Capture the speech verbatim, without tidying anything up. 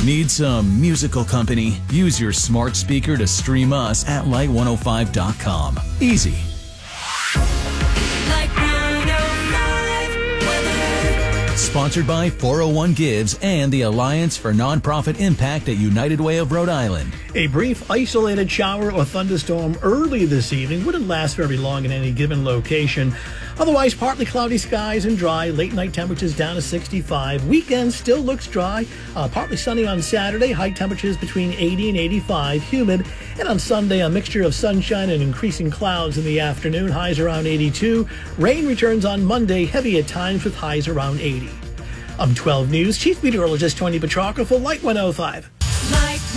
Need some musical company? Use your smart speaker to stream us at light one oh five dot com. Easy. Light one oh five weather. Sponsored by four oh one Gives and the Alliance for Nonprofit Impact at United Way of Rhode Island. A brief isolated shower or thunderstorm early this evening wouldn't last very long in any given location. Otherwise, partly cloudy skies and dry. Late night temperatures down to sixty-five. Weekend still looks dry. Uh, partly sunny on Saturday. High temperatures between eighty and eighty-five. Humid. And on Sunday, a mixture of sunshine and increasing clouds in the afternoon. Highs around eighty-two. Rain returns on Monday. Heavy at times with highs around eighty. I'm twelve News Chief Meteorologist Tony Petrarca for Light one oh five.